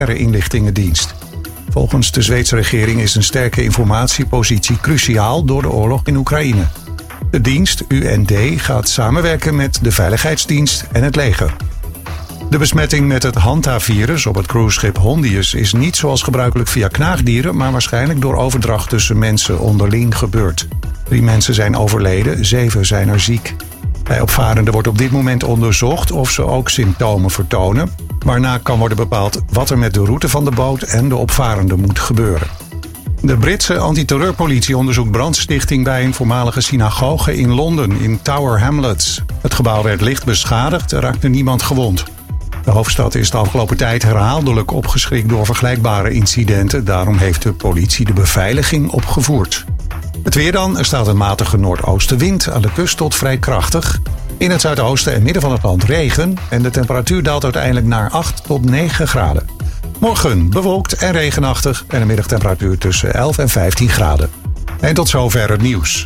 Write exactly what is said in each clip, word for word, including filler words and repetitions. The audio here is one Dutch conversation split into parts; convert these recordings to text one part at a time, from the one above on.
inlichtingendienst. Volgens de Zweedse regering is een sterke informatiepositie cruciaal door de oorlog in Oekraïne. De dienst, U N D, gaat samenwerken met de Veiligheidsdienst en het leger. De besmetting met het Hanta-virus op het cruiseschip Hondius is niet zoals gebruikelijk via knaagdieren, maar waarschijnlijk door overdracht tussen mensen onderling gebeurd. Drie mensen zijn overleden, zeven zijn er ziek. Bij opvarenden wordt op dit moment onderzocht of ze ook symptomen vertonen, waarna kan worden bepaald wat er met de route van de boot en de opvarenden moet gebeuren. De Britse antiterreurpolitie onderzoekt brandstichting bij een voormalige synagoge in Londen, in Tower Hamlets. Het gebouw werd licht beschadigd, er raakte niemand gewond. De hoofdstad is de afgelopen tijd herhaaldelijk opgeschrikt door vergelijkbare incidenten. Daarom heeft de politie de beveiliging opgevoerd. Het weer dan. Er staat een matige noordoostenwind, aan de kust tot vrij krachtig. In het zuidoosten en midden van het land regen. En de temperatuur daalt uiteindelijk naar acht tot negen graden. Morgen bewolkt en regenachtig en een middagtemperatuur tussen elf en vijftien graden. En tot zover het nieuws.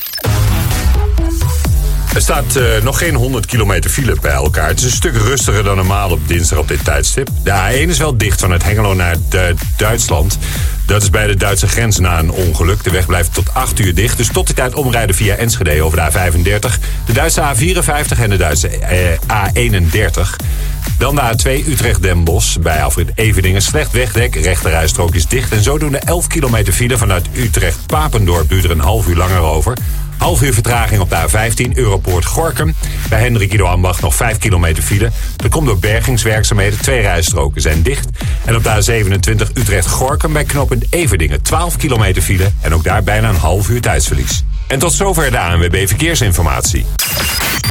Er staat uh, nog geen honderd kilometer file bij elkaar. Het is een stuk rustiger dan normaal op dinsdag op dit tijdstip. De A één is wel dicht vanuit Hengelo naar Du- Duitsland. Dat is bij de Duitse grens na een ongeluk. De weg blijft tot acht uur dicht. Dus tot die tijd omrijden via Enschede over de A vijfendertig. De Duitse A vierenvijftig en de Duitse uh, A eenendertig. Dan de A twee Utrecht-Den Bosch. Bij afrit Eveningen slecht wegdek. Rechterrijstrook is dicht. En zodoende elf kilometer file vanuit Utrecht-Papendorp. Duurt er een half uur langer over. Half uur vertraging op de A vijftien Europoort Gorinchem. Bij Hendrik Ido Ambacht nog vijf kilometer file. Dat komt door bergingswerkzaamheden. Twee rijstroken zijn dicht. En op de A zevenentwintig Utrecht-Gorinchem bij knooppunt Everdingen twaalf kilometer file. En ook daar bijna een half uur tijdsverlies. En tot zover de A N W B Verkeersinformatie.